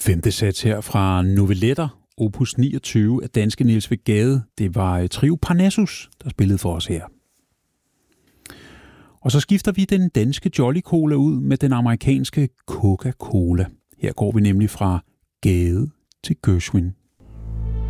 Femte sats her fra Novelletter, opus 29 af danske Niels W. Gade. Det var Trio Parnassus, der spillede for os her. Og så skifter vi den danske Jolly Cola ud med den amerikanske Coca-Cola. Her går vi nemlig fra Gade til Gershwin.